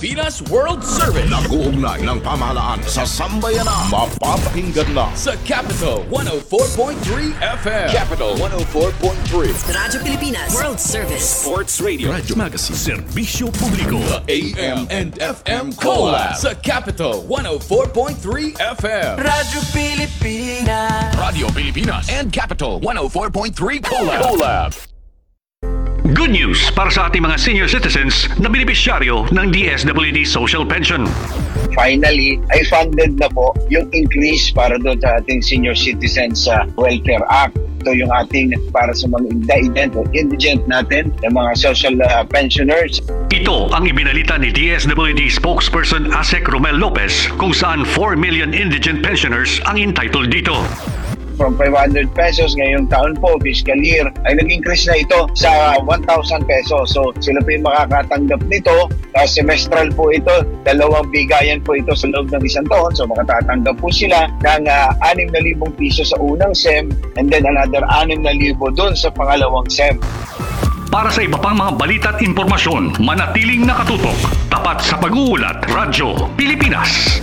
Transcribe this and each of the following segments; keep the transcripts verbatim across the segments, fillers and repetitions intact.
Pilipinas World Service. Nag-uugnay ng pamahalaan sa sambayanan. Mapapakinggan na sa Capital one oh four point three F M. Capital one oh four point three. Radyo Pilipinas World Service. Sports Radio. Radyo Magazine. Serbisyo Publiko. The A M and F M Collab sa Capital one oh four point three F M. Radyo Pilipinas. Radio Pilipinas and Capital one oh four point three Collab. Collab. Good news para sa ating mga senior citizens na benepisyaryo ng D S W D Social Pension. Finally, ay funded na po yung increase para doon sa ating Senior Citizens uh, Welfare Act. Ito yung ating para sa mga indigent o indigent natin, yung mga social uh, pensioners. Ito ang ibinalita ni D S W D spokesperson Asek Romel Lopez kung saan four million indigent pensioners ang entitled dito. From five hundred pesos ngayong taon po, fiscal year, ay nag-increase na ito sa one thousand pesos. So sila po yung makakatanggap nito. Uh, semestral po ito, dalawang bigayan po ito sa loob ng isang taon. So makatatanggap po sila ng uh, six thousand piso sa unang S E M and then another six thousand doon sa pangalawang S E M. Para sa iba pang mga balita at impormasyon, manatiling nakatutok. Tapat sa pag-uulat, Radyo Pilipinas.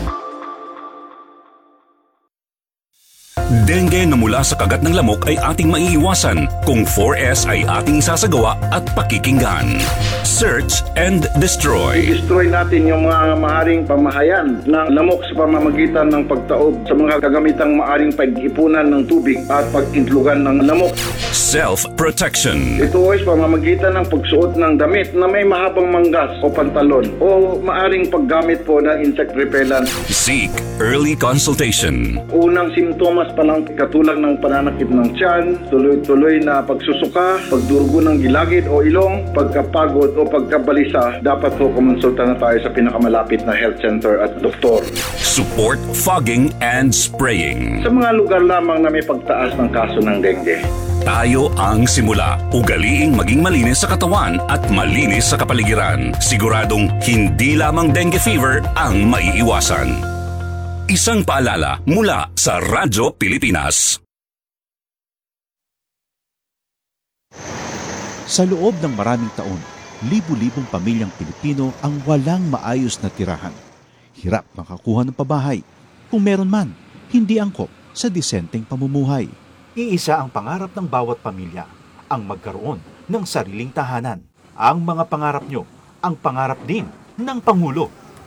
Dengue na mula sa kagat ng lamok ay ating maiiwasan kung four S ay ating isasagawa at pakikinggan. Search and destroy. I-destroy natin yung mga maaring pamahayan ng lamok sa pamamagitan ng pagtaob sa mga kagamitang maaring pag-ipunan ng tubig at pag-intlugan ng lamok. Self-protection. Ito ay pamamagitan ng pagsuot ng damit na may mahabang manggas o pantalon o maaring paggamit po ng insect repellent. Seek early consultation. Unang simptomas pa lang katulad ng pananakit ng tiyan, tuloy-tuloy na pagsusuka, pagdurugo ng gilagid o ilong, pagkapagod o pagkabalisa, dapat po kumonsulta na tayo sa pinakamalapit na health center at doktor. Support fogging and spraying. Sa mga lugar lamang na may pagtaas ng kaso ng dengue. Tayo ang simula. Ugaliing maging malinis sa katawan at malinis sa kapaligiran. Siguradong hindi lamang dengue fever ang maiiwasan. Isang paalala mula sa Radyo Pilipinas. Sa loob ng maraming taon, libu-libong pamilyang Pilipino ang walang maayos na tirahan. Hirap makakuha ng pabahay. Kung meron man, hindi angkop sa disenteng pamumuhay. Iisa ang pangarap ng bawat pamilya, ang magkaroon ng sariling tahanan. Ang mga pangarap nyo, ang pangarap din ng Pangulo.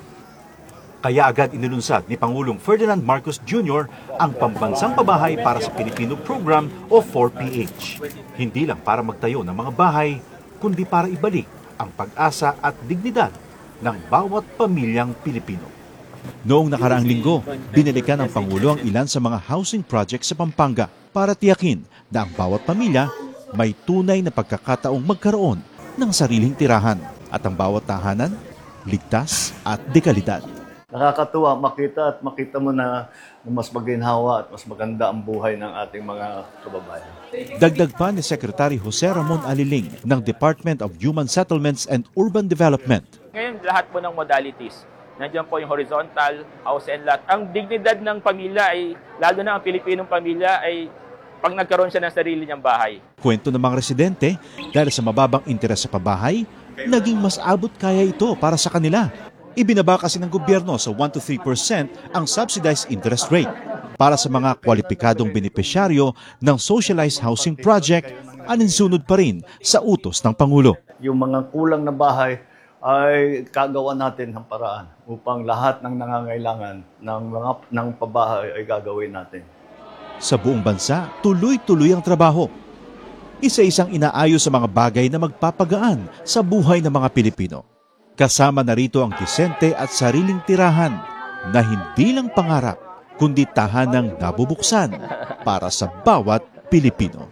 Kaya agad inilunsad ni Pangulong Ferdinand Marcos Junior ang Pambansang Pabahay para sa Pilipino Program o four P H. Hindi lang para magtayo ng mga bahay, kundi para ibalik ang pag-asa at dignidad ng bawat pamilyang Pilipino. Noong nakaraang linggo, binalikan ng Pangulo ang ilan sa mga housing projects sa Pampanga para tiyakin na ang bawat pamilya may tunay na pagkakataong magkaroon ng sariling tirahan at ang bawat tahanan ligtas at dekalidad. Nakakatuwa makita at makita mo na mas maginhawa at mas maganda ang buhay ng ating mga kababayan. Dagdag pa ni Secretary Jose Ramon Aliling ng Department of Human Settlements and Urban Development. Ngayon lahat po ng modalities, nandiyan po yung horizontal, house and lot. Ang dignidad ng pamilya ay, lalo na ang Pilipinong pamilya ay pag nagkaroon siya ng sarili niyang bahay. Kwento ng mga residente, dahil sa mababang interes sa pabahay, naging mas abot kaya ito para sa kanila. Ibinaba kasi ng gobyerno sa one to three percent ang subsidized interest rate para sa mga kwalipikadong benepisyaryo ng socialized housing project, aninsunod pa rin sa utos ng Pangulo. Yung mga kulang na bahay ay kagawa natin ng paraan upang lahat ng nangangailangan ng mga ng pabahay ay gagawin natin. Sa buong bansa, tuloy-tuloy ang trabaho. Isa-isang inaayos sa mga bagay na magpapagaan sa buhay ng mga Pilipino. Kasama na rito ang disente at sariling tirahan na hindi lang pangarap, kundi tahanang nabubuksan para sa bawat Pilipino.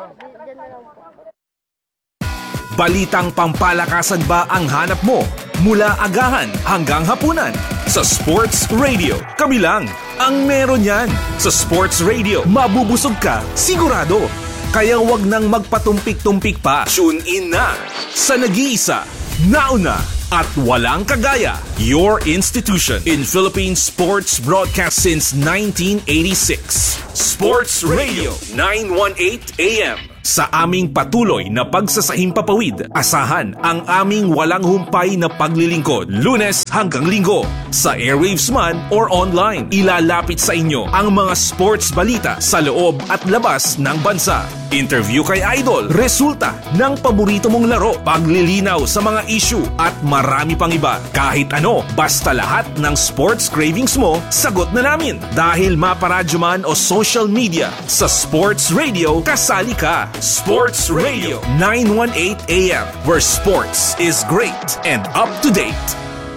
Balitang pampalakasan ba ang hanap mo? Mula agahan hanggang hapunan sa Sports Radio. Kami lang ang meron yan. Sa Sports Radio, mabubusog ka sigurado. Kaya wag nang magpatumpik-tumpik pa. Tune in na sa nag-iisa, nauna at walang kagaya, your institution in Philippine sports broadcast since nineteen eighty-six. Sports Radio nine eighteen A M. Sa aming patuloy na pagsasahimpapawid, asahan ang aming walang humpay na paglilingkod, Lunes hanggang Linggo, sa airwaves man or online. Ilalapit sa inyo ang mga sports balita sa loob at labas ng bansa. Interview kay Idol, resulta ng paborito mong laro, paglilinaw sa mga issue at marami pang iba. Kahit ano, basta lahat ng sports cravings mo, sagot na namin. Dahil maparadyo man o social media, sa Sports Radio, kasali ka. Sports Radio nine eighteen A M, where sports is great and up to date.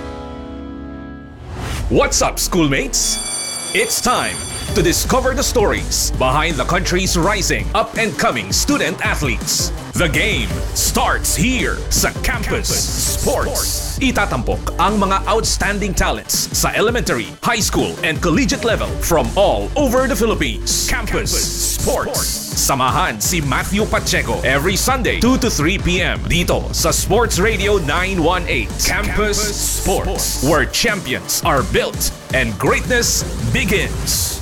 What's up, schoolmates? It's time to discover the stories behind the country's rising up-and-coming student athletes. The game starts here sa Campus Sports. Itatampok ang mga outstanding talents sa elementary, high school, and collegiate level from all over the Philippines. Campus Sports. Samahan si Matthew Pacheco every Sunday two to three P M dito sa Sports Radio nine eighteen. Campus Sports, where champions are built and greatness begins.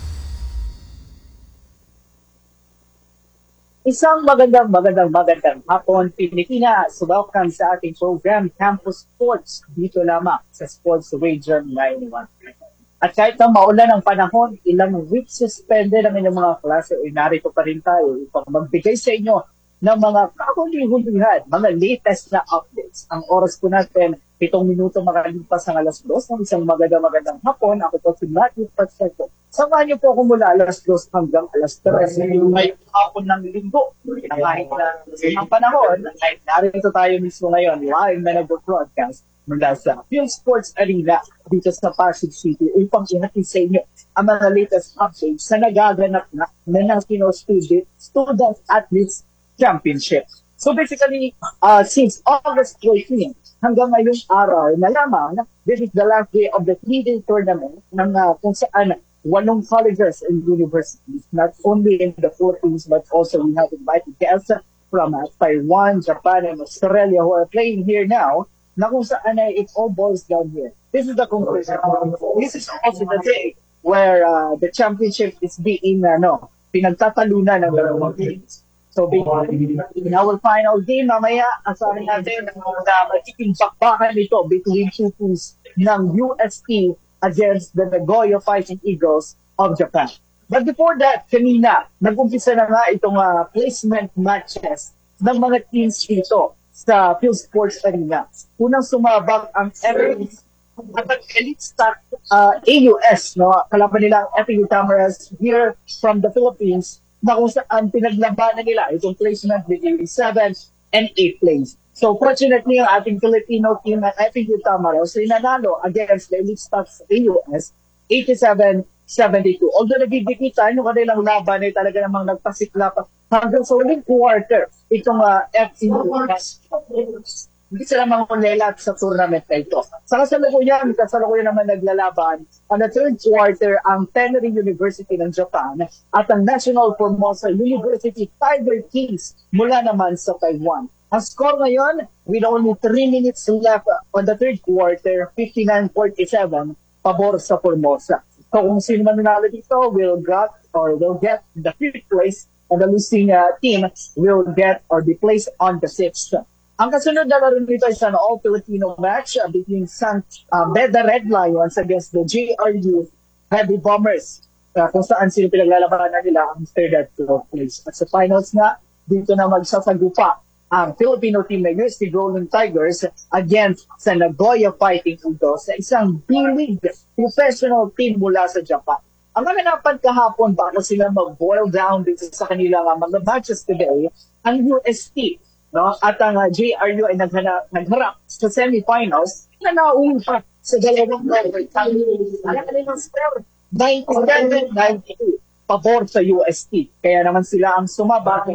Isang magandang magandang magandang hapon, Pilipinas. Welcome sa ating program Campus Sports dito lamang sa Sports Radio nine eighteen. At kahit na maulan ang panahon, ilang weeks suspended ang inyong mga klase, ay narito pa rin tayo upang magbigay sa inyo ng mga kahuli-hulihan, mga latest na updates. Ang oras po natin, pitong minuto makalipas ang alas dos ng isang magandang magandang hapon. Ako po si Matthew Pacheco. Samahan niyo po ako mula alas dos hanggang alas tres. Ngayong hapon ng linggo. Kahit na ang panahon, ay narito tayo mismo ngayon, live na nag-broadcast mula sa Field Sports Arena dito sa Pasig City upang ihatid sa inyo ang mga latest updates na nagaganap na na National Student, Student Athletes Championship. So basically, uh, since August fourteenth hanggang ngayong araw na lamang, this is the last day of the three-day tournament ng uh, kung saan walong colleges and universities, not only in the Philippines but also we have invited guests from uh, Taiwan, Japan, and Australia who are playing here now, na kung saan ay it all boils down here. This is the conclusion. This is also the day where uh, the championship is being, ano, pinagtatalunan ng dalawang teams. So, in our final game, mamaya, asahan natin na magiging bakbakan ito between two teams ng U S T against the Nagoya Fighting Eagles of Japan. But before that, kanina, nag-umpisa na nga itong uh, placement matches ng mga teams dito sa Field Sports Arena. Unang sumabak ang Elite at ang Elite Stock uh, A U S, no? Kalaban nila ang F A U Tamara's here from the Philippines, na kung saan pinaglabanan nila itong placement between seventh and eighth place. So fortunately, ang ating Filipino team ng F A U Tamara's ay nanalo against the Elite Stocks A U S eighty-seven seventy-two. Although nagigitan yung kanilang laban ay talaga namang nagpasikla pa hanggang sa uling quarter itong uh, F A U hindi sila mangulelat sa tournament na ito. Sa kasalukuyan, kasalukuyan naman naglalaban on the third quarter ang Teneri University ng Japan at ang National Formosa University Tiger Kings mula naman sa Taiwan. Ang score ngayon, with only three minutes left on the third quarter, fifty-nine forty-seven, pabor sa Formosa. So kung sino man nanalo dito will get or will get the fifth place, and the losing uh, team will get or be placed on the sixth. Ang kasunod na laro nito ay an all-Filipino match uh, between San uh, Beda Red Lions against the J R U Heavy Bombers, uh, kung saan sino pinaglalabanan nila ang third at fourth place. At sa finals nga, dito na magsasagupa ang Filipino team na U S T Golden Tigers against sa Nagoya Fighting Eagles sa isang B-League professional team mula sa Japan. Ang naganapan kahapon bago sila mag-boil down dito sa kanilang uh, mga matches today, ang U S T, no? At ang uh, J R U ay nagharap, nagharap sa semifinals na nauwi pa sa dalawang overtime. Alam ka nilang score, ninety-seven ninety-two. Pabor sa U S T. Kaya naman sila ang sumabak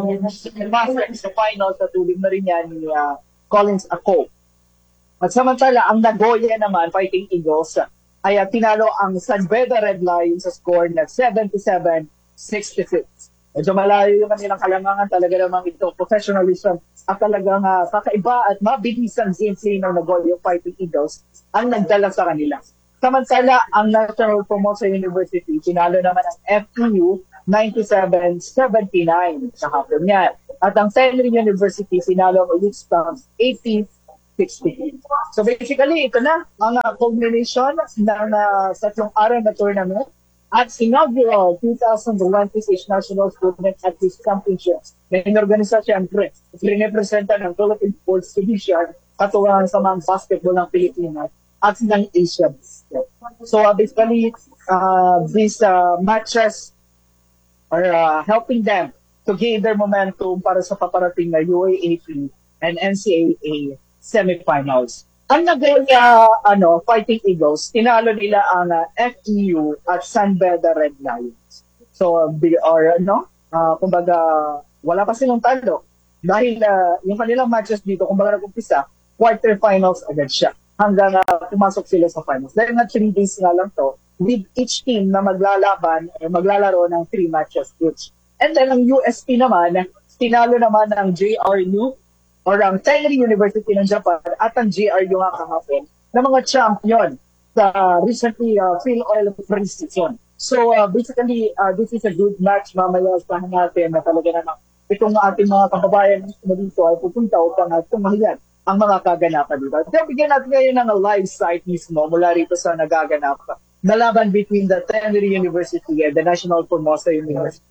sa final sa tuloy na rin yan ni uh, Collins Ako. At samantala, ang Nagoya naman, Fighting Eagles, ay uh, tinalo ang San Beda Red Lions sa score na seventy-seven sixty-six. Medyo malayo yung kanilang kalamangan, talaga namang ito, professionalism at talagang uh, kakaiba at mabilisang gameplay ng Nagoya Fighting Eagles ang nagdala sa kanila. Samantala, ang National Formosa University, tinalo naman ang F A U ninety-seven seventy-nine sa hapon yan. At ang Tenry University, sinalo ang Elite Stars eighty sixty. So basically, ito na ang uh, culmination ng uh, tatlong araw na tournament at inaugural twenty twenty-six National Student Athletes Championships na inorganisa siyempre, rinepresenta ng Philippine Sports Division katuwang sa mga basketball ng Pilipinas at ng Asia. So uh, basically, uh, these uh, matches are uh, helping them to gain their momentum para sa paparating na U A A P and N C A A semifinals. Ang naging uh, ano, Fighting Eagles, tinalo nila ang uh, F E U at San Beda Red Lions. So, uh, they are, ano, uh, kumbaga, wala pa silang talo. Dahil uh, yung kanilang matches dito, kumbaga nag-umpisa, quarterfinals agad siya. Hanggang uh, pumasok sila sa finals. Dahil nga three days nga lang to, with each team na maglalaban, eh, maglalaro ng three matches each. And then, ang U S P naman, tinalo naman ng J R U or ang Tenry University ng Japan at ang J R U nga kahapon na mga champion sa recently uh, Phil Oil pre-season. So, uh, basically, uh, this is a good match. Mamaya usahan natin na talaga naman itong ating mga kababayan na dito ay pupunta upang uh, tumahiyan ang mga kaganapan dito. Kaya bigyan natin ngayon ng live site mismo mula rito sa nagaganap na laban between the Tenry University and the National Formosa University.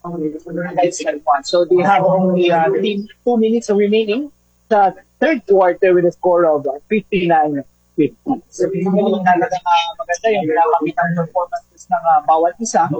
So they have only uh, two minutes remaining sa third quarter with a score of uh, fifty-nine fifty. So basically talaga uh, maganda yung pinapakita ng performances ng uh, bawat isa.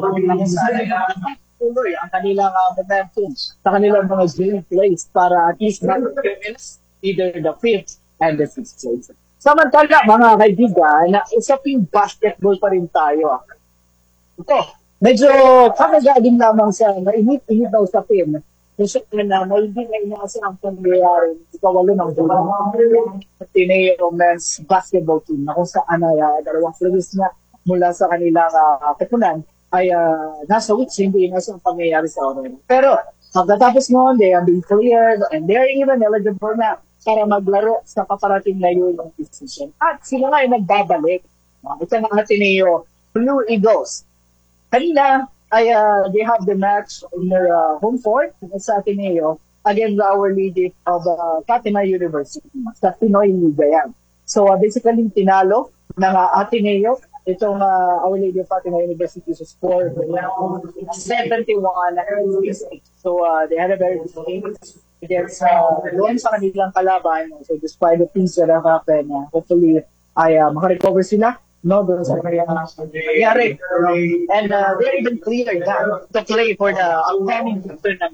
Tuloy ang kanilang uh, momentum sa kanilang mga game plays para at least not either the fifth and the sixth place. Samantala, mga kaibigan, na usaping basketball pa rin tayo. Ito, medyo kamagaling lamang sa mainit-init na usapin. Kasi na may hindi na inaasa ang pangyayari ikawalo ng buwan. Tineo men's basketball team na kung saan ay uh, dalawang players na mula sa kanilang uh, kapunan ay uh, nasa which hindi inaasa ang pangyayari sa oras. Pero, pagkatapos noon, they have been cleared and they are even eligible na para maglaro sa paparating na yun ng decision. At sila nga ay nagbabalik. Ito ng Ateneo Blue Eagles. Kanina, ay, uh, they have the match in their uh, home court sa Ateneo against our lady of uh, Fatima University sa Pinoy Liga yan. So uh, basically, tinalo ng uh, Ateneo itong uh, Our Lady of Fatima University sa score seventy-one. So uh, they had a very good game against uh, doon sa kanilang kalaban. So despite the things that have happened, uh, hopefully ay uh, makarecover sila. No, doon sa kanilang nangyari. And uh, they're even clear na to play for the upcoming tournament.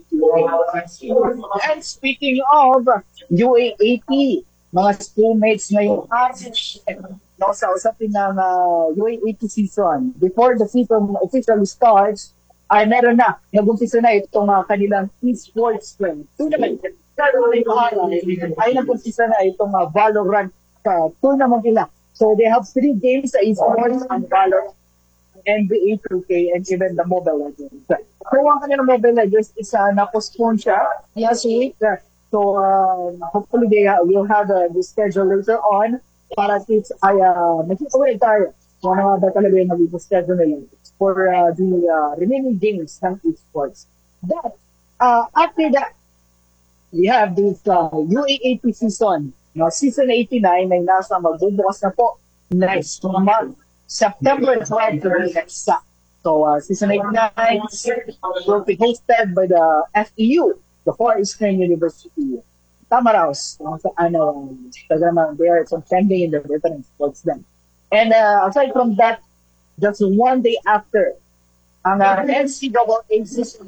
And speaking of U A A P, mga schoolmates ngayong no, sa usapin ng uh, U A A P season, before the season officially starts, ay meron na, nag-umpisa na itong uh, kanilang esports tournament. Ay nag-umpisa na itong uh, Valorant uh, tournament nila. So they have three games sa esports and Valorant, N B A two K, and even the Mobile Legends. So ang kanilang Mobile Legends is uh, na-postpone siya last week. So uh, hopefully they uh, will have uh, the schedule later on para at least ay uh, mag-aware tayo kung ano ba talaga yung naging schedule na yun for uh, the uh, remaining games ng esports. But, uh, after that, we have this uh, U A A P season. No, season eighty-nine ay nasa magbubukas na po next month, September twelfth to be exact. So, uh, season eighty-nine will be hosted by the F E U, the Far Eastern University. Tama raw, sa ano, they are contending in the different sports then. And uh, aside from that, just one day after, ang uh, N C A A season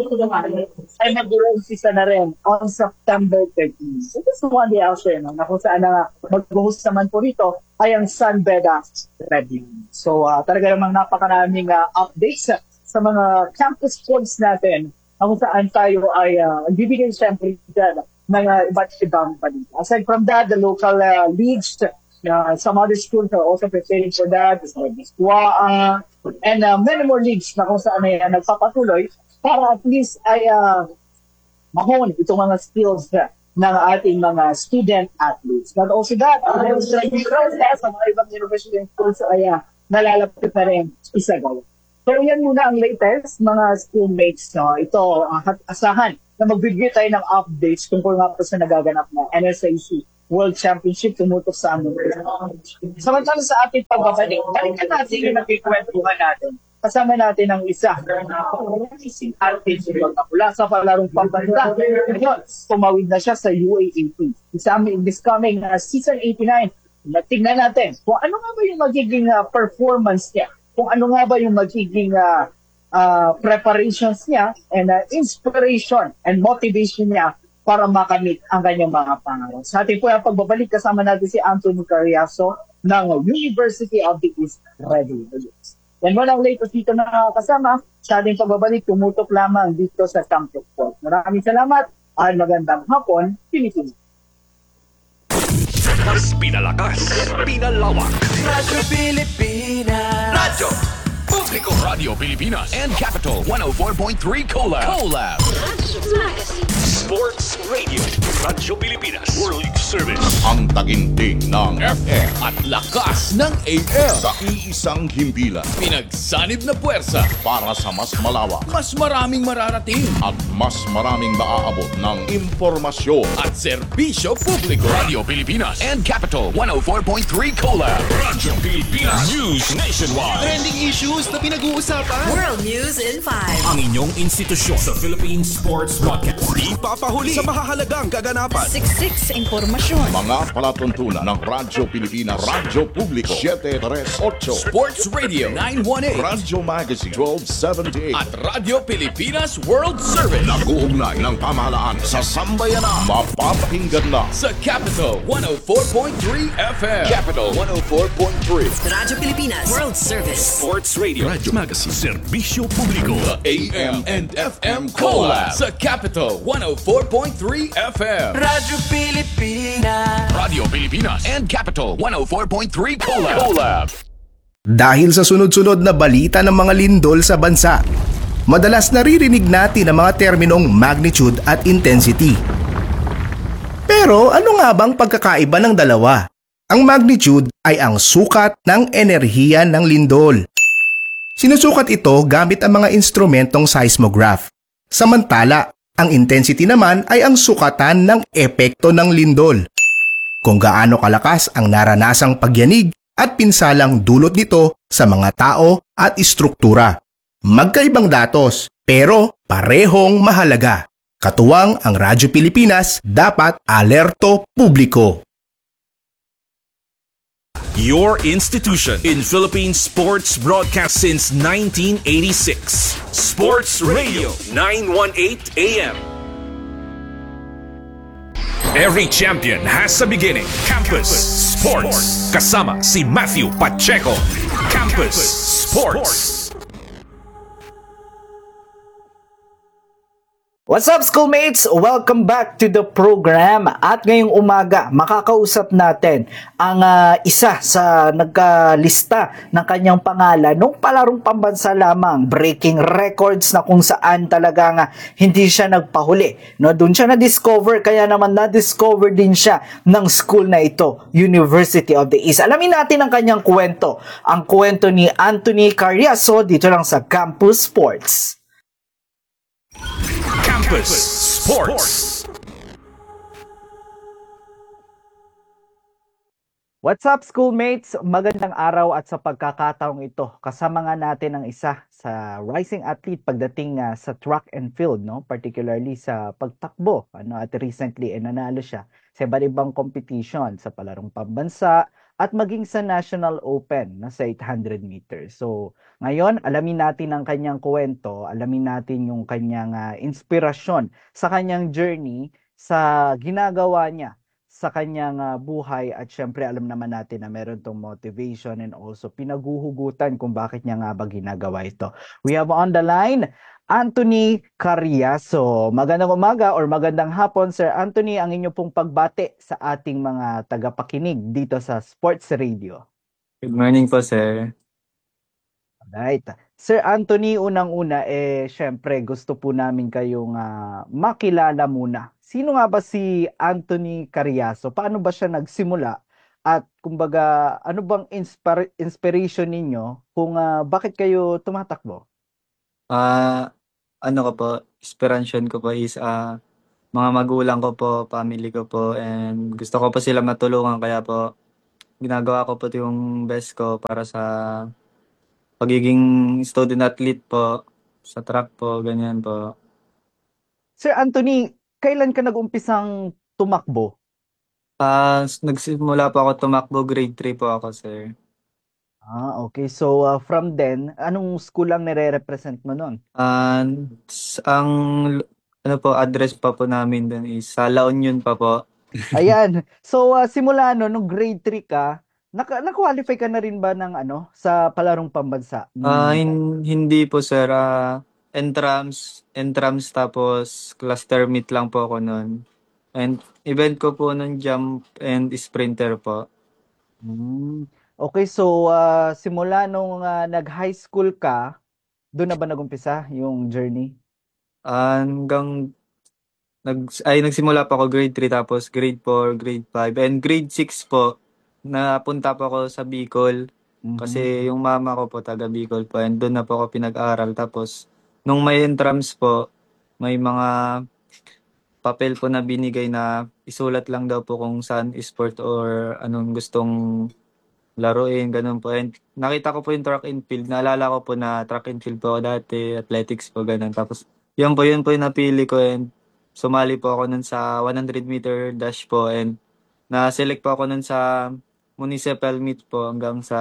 ay mag-umpisa na rin on September thirteenth. So this is one day after, no, na kung saan na mag-host naman po rito ay ang San Beda Red Lions. So uh, talaga namang napakaraming uh, updates sa, sa mga campus sports natin na kung saan tayo ay uh, bibigyan siyempre dyan ng uh, iba't ibang balita. Aside from that, the local uh, leagues, Uh, some other schools are also preparing for that, like uh, and uh, many more leagues na kung saan ay uh, nagpapatuloy para at least ay uh, mahon itong mga skills na ng ating mga student athletes. But also that, uh, sa mga ibang university schools ay uh, nalalapit na rin isagawa. So yan muna ang latest mga schoolmates. No? Ito, uh, asahan na magbibigay tayo ng updates tungkol nga po sa nagaganap na N S A C World Championship tumutok sa amin. Samantala sa ating pagbabalik, balikan natin yung nagkikwentuhan natin. Kasama natin ang isa na ising artist mula sa palarong pambanda. Ngayon, tumawid na siya sa U A A P. Isa in this coming uh, season eighty-nine, tignan natin kung ano nga ba yung magiging uh, performance niya, kung ano nga ba yung magiging uh, uh, preparations niya and uh, inspiration and motivation niya para makamit ang kanyang mga pangarap. Sa ating po yung pagbabalik, kasama natin si Anthony Cariaso ng University of the East Ready. Yan mo ang latest dito na kasama sa ating pagbabalik, tumutok lamang dito sa Campus Sports. Maraming salamat at magandang hapon, Pilipinas. Mas pinalakas, pinalawak. Radyo Pilipinas. Radyo Publiko Radio Pilipinas and Capital one oh four point three Collab. Collab. Sports Radio. Radyo Pilipinas. World Service. Ang taginting ng F M at lakas ng A M. sa iisang himpilan Pinagsanib na puwersa para sa mas malawak mas maraming mararating at mas maraming maaabot ng impormasyon. at serbisyo publiko. Radio Pilipinas and Capital one oh four point three Collab. Radyo Pilipinas. News Nationwide. Trending issues na pinag-uusapan. World News in five. Ang inyong institusyon sa Philippine Sports Broadcast. Di papahuli sa mahahalagang kaganapan. Siksik sa impormasyon. Mga palatuntunan ng Radyo Pilipinas, Radyo Publiko seven thirty-eight, Sports Radio nine eighteen Radyo Magazine twelve seventy-eight at Radio Pilipinas World Service nag-uugnay ng pamahalaan sa sambayanan. Mapapakinggan na sa Capital one oh four point three F M. Capital one oh four point three. Radyo Pilipinas World Service. Sports Radio. Radyo Magazine. Serbisyo Publiko. The A M and F M Collab sa Capital one oh four point three F M. Radyo Pilipinas. Radio Pilipinas and Capital one oh four point three Collab. Collab. Dahil sa sunod-sunod na balita ng mga lindol sa bansa, madalas naririnig natin ang mga terminong magnitude at intensity. Pero ano nga bang pagkakaiba ng dalawa? Ang magnitude ay ang sukat ng enerhiya ng lindol. Sinusukat ito gamit ang mga instrumentong seismograph. Samantala, ang intensity naman ay ang sukatan ng epekto ng lindol. Kung gaano kalakas ang naranasang pagyanig at pinsalang dulot nito sa mga tao at istruktura. Magkaibang datos, pero parehong mahalaga. Katuwang ang Radyo Pilipinas, dapat alerto publiko. Your institution in Philippine sports broadcast since nineteen eighty-six. Sports Radio nine eighteen A M. Every champion has a beginning. Campus Sports. Kasama si Matthew Pacheco. Campus Sports. What's up, schoolmates? Welcome back to the program. At ngayong umaga, makakausap natin ang uh, isa sa nagkalista ng kanyang pangalan nung palarong pambansa lamang, breaking records na kung saan talagang uh, hindi siya nagpahuli. No, doon siya na-discover, kaya naman na-discover din siya ng school na ito, University of the East. Alamin natin ang kanyang kwento. Ang kwento ni Anthony Cariaso dito lang sa Campus Sports. Campus Sports. What's up, schoolmates? Magandang araw at sa pagkakataong ito, kasama nga natin ang isa sa rising athlete pagdating uh, sa track and field, no? Particularly sa pagtakbo. Ano, at recently, eh, nanalo siya sa iba't ibang competition sa palarong pambansa at maging sa National Open na sa eight hundred meters. So, ngayon, alamin natin ang kanyang kwento, alamin natin yung kanyang uh, inspirasyon sa kanyang journey, sa ginagawa niya sa kanyang uh, buhay, at syempre alam naman natin na meron tong motivation and also pinaguhugutan kung bakit niya nga ba ginagawa ito. We have on the line Anthony Cariaso. Magandang umaga or magandang hapon, Sir Anthony. Ang inyo pong pagbate sa ating mga tagapakinig dito sa Sports Radio. Good morning po, sir. Alright. Sir Anthony, unang-una, eh, syempre gusto po namin kayong uh, makilala muna. Sino nga ba si Anthony Cariaso? Paano ba siya nagsimula? At kumbaga, ano bang inspir- inspiration ninyo kung ah, bakit kayo tumatakbo? Ah, ano ko po, inspirasyon ko po is ah, mga magulang ko po, family ko po, and gusto ko po sila matulungan kaya po ginagawa ko po yung best ko para sa pagiging student athlete po, sa track po, ganyan po. Sir Anthony, kailan ka nag-umpisang tumakbo? Ah, nagsimula po ako tumakbo, grade three po ako, sir. Ah, okay. So, ah, from then, anong school ang nire-represent mo nun? Ah, s- ang ano po, address pa po namin dun is sa La Union pa po. Ayan. So, ah, simula no, nung grade three ka, naka, na-qualify ka na rin ba ng ano, sa palarong pambansa? Ah, Mm. hin- hindi po sir, ah, entrams, entrams tapos cluster meet lang po ako nun. And event ko po nun jump and sprinter po. Hmm. Okay, so ah, simula nung ah, nag-high school ka, doon na ba nagumpisa yung journey? Ah, hanggang nag ay nagsimula pa ako grade three tapos grade four, grade five and grade six po napunta po ako sa Bicol Mhm. kasi yung mama ko po taga Bicol po and doon na po ako pinag-aral tapos nung may entrams po may mga papel po na binigay na isulat lang daw po kung saan sport or anong gustong laruin, ganun po. And nakita ko po yung track and field. Naalala ko po na track and field po ako dati, athletics po, ganun. Tapos, yun po, yun po yung napili ko and sumali po ako nun sa one hundred meter dash po and na-select po ako nun sa municipal meet po hanggang sa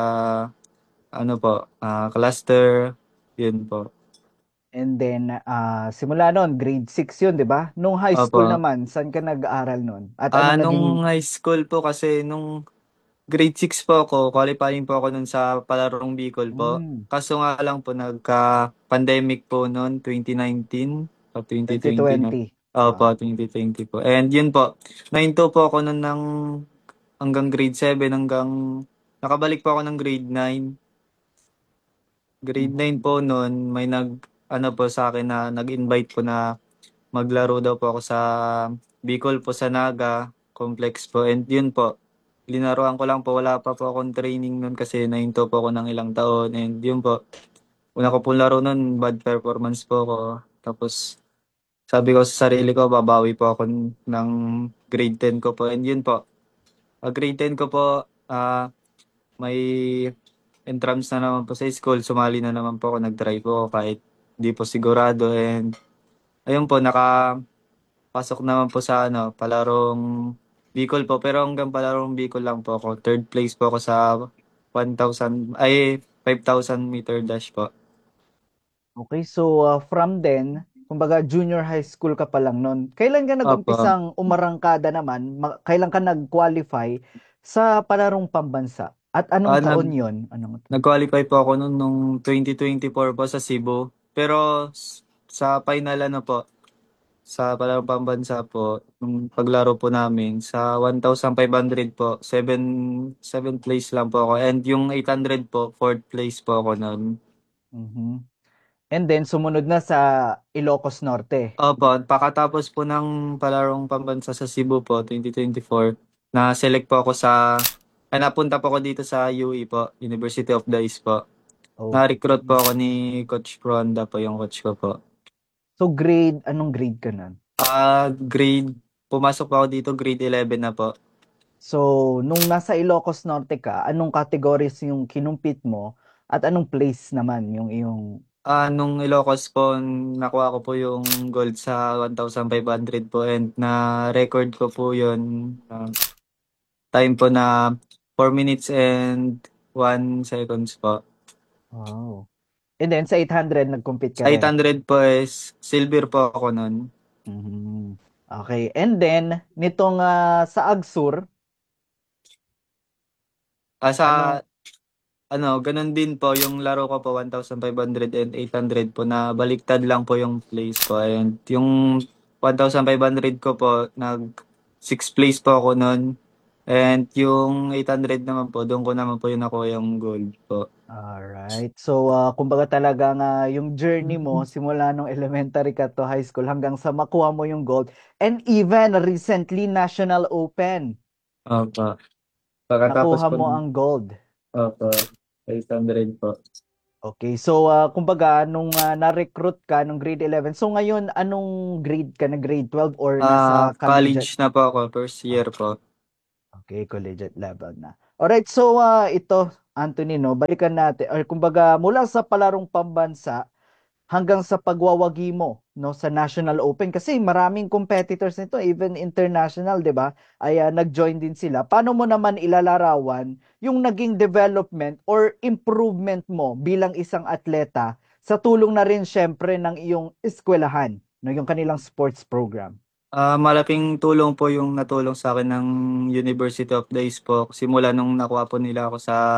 ano po, ah, cluster, yun po. And then, ah, simula nun, grade six yun, di ba? Nung high school Opo. naman, saan ka nag-aaral nun? At Ah, anong naging... nung high school po kasi nung grade six po ako, qualifying po ako nun sa palarong Bicol po. Mm. Kaso nga lang po nagka-pandemic po noon twenty nineteen o twenty twenty twenty na. twenty. Opo, twenty twenty po. And yun po, nahinto po ako nun ng hanggang grade seven hanggang nakabalik po ako ng grade nine. Grade nine po noon, may nag ano po sa akin na nag-invite po na maglaro daw po ako sa Bicol po sa Naga Complex po. And yun po, linaruan ko lang po, wala pa po akong training nun kasi nahinto po ako ng ilang taon. And yun po, una ko po laro nun, bad performance po ako. Tapos, sabi ko sa sarili ko, babawi po ako ng grade ten ko po. And yun po, ah, grade ten ko po, ah, may entrams na naman po sa school, sumali na naman po ako, nag-try po ako kahit di po sigurado. And ayun po, nakapasok naman po sa ano, palarong Bicol po, pero hanggang palarong Bicol lang po ako. Third place po ako sa one thousand, ay five thousand meter dash po. Okay, so ah, from then, kumbaga junior high school ka pa lang nun. Kailan ka Opo. nag-umpisang umarangkada naman? Ma- kailan ka nag-qualify sa palarong pambansa? At anong Ah, taon nag, yon? Anong nag-qualify po ako noon nung twenty twenty-four po sa Cebu. Pero s- sa final ano po, sa palarong pambansa po, nung paglaro po namin, sa one thousand five hundred po, seven seventh place lang po ako. And yung eight hundred po, fourth place po ako noon. Mhm. And then, sumunod na sa Ilocos Norte. Opo, pakatapos po ng palarong pambansa sa Cebu po, twenty twenty-four, na-select po ako sa, ay napunta po ako dito sa U E po, University of the East po. Oh. Na-recruit po ako ni Coach Fronda po, yung coach ko po. So, grade, anong grade ka nun? Ah, grade, pumasok po ako dito, grade eleven na po. So, nung nasa Ilocos Norte ka, anong categories yung kinumpit mo? At anong place naman yung iyong... Ah, nung Ilocos po, nakuha ko po yung gold sa one thousand five hundred po and na-record ko po yun. ah, time po na four minutes and one seconds po. Wow. And then, sa eight hundred, nag-compete ka Sa rin? eight hundred po is silver po ako nun. Mhm. Okay. And then, nitong ah, sa Agsur, Ah, sa, ano? ano, ganun din po, yung laro ko po one thousand five hundred and eight hundred po na baliktad lang po yung place po. And yung one thousand five hundred ko po, nag sixth place po ako nun. And yung eight hundred naman po, doon ko naman po yung nakuha yung gold po. Alright. So, ah, kumbaga talaga nga yung journey mo simula nung elementary ka to high school hanggang sa makuha mo yung gold. And even recently, National Open. Opo. Pagkatapos Nakuha po, mo ang gold. opo, eight hundred po. Okay, so ah, kumbaga nung ah, na-recruit ka nung grade eleven, so ngayon anong grade ka na, grade twelve or Ah, nasa college collegiate? na po ako, first year po. Okay, collegiate level na. Alright, so ah, ito, Anthony, no, balikan natin, or kumbaga mula sa palarong pambansa hanggang sa pagwawagi mo, no, sa National Open, kasi maraming competitors nito, even international, 'di ba? Ay ah, nag-join din sila. Paano mo naman ilalarawan yung naging development or improvement mo bilang isang atleta sa tulong na rin syempre ng iyong eskwelahan, no, yung kanilang sports program? Ah, malaking tulong po yung natulong sa akin ng University of the East po. Simula nung nakuha po nila ako sa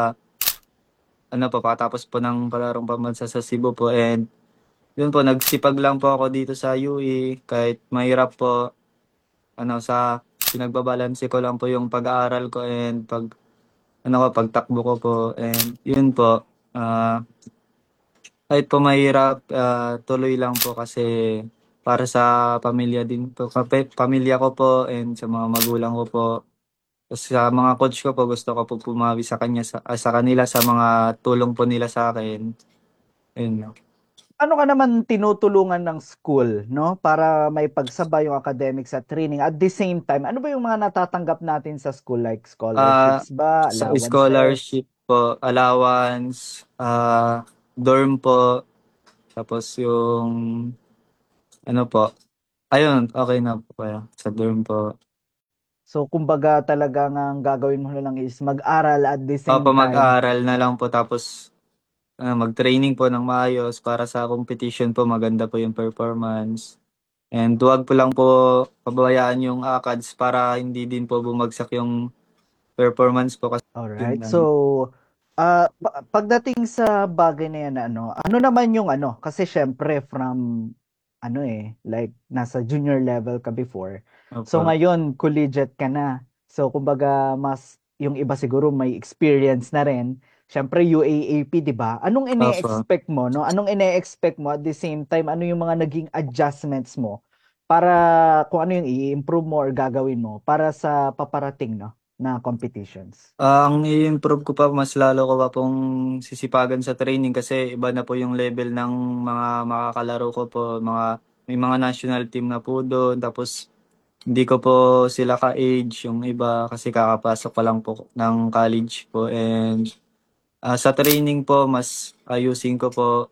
ano po, pagkatapos po ng palarong pambansa sa Cebu po, and yun po, nagsipag lang po ako dito sa U E kahit mahirap po, ano, sa pinagbabalanse ko lang po yung pag-aaral ko and pag ano ko, pagtakbo ko po, and yun po, ah kahit po mahirap, ah, tuloy lang po kasi para sa pamilya din po, kape- pamilya ko po and sa mga magulang ko po. Tapos sa mga coach ko po, gusto ko po pumawi sa kanya sa, ah, sa kanila sa mga tulong po nila sa akin. Ayun. Ano ka naman tinutulungan ng school, no, para may pagsabay yung academics at training? At the same time, ano ba yung mga natatanggap natin sa school, like Ah, scholarships ba, sa allowances? scholarship po, allowance, ah, dorm po, tapos yung ano po, ayun, okay na po kaya sa dorm po. So kumbaga talagang ang gagawin mo na lang is mag-aral at the Opo, same time. mag-aaral na lang po tapos ah, mag-training po ng maayos para sa competition po maganda po yung performance. And huwag po lang po pabayaan yung ACADS para hindi din po bumagsak yung performance po kasi yun Alright. lang. So, ah, pa- pagdating sa bagay na yan, ano, ano naman yung ano, kasi syempre from, ano eh, like, nasa junior level ka before. So, Opo. ngayon, collegiate ka na. So, kumbaga, mas, yung iba siguro may experience na rin. Syempre, U A A P, di ba? Anong Opo. ine-expect mo, no? Anong ine-expect mo at the same time, ano yung mga naging adjustments mo para kung ano yung i-improve mo or gagawin mo para sa paparating, no, na competitions? Ah, ang i-improve ko pa, mas lalo ko pa pong sisipagan sa training kasi iba na po yung level ng mga makakalaro ko po. Mga, may mga national team na po doon. Tapos hindi ko po sila ka-age yung iba kasi kakapasok pa lang po ng college po. And ah, sa training po, mas ayusin ko po.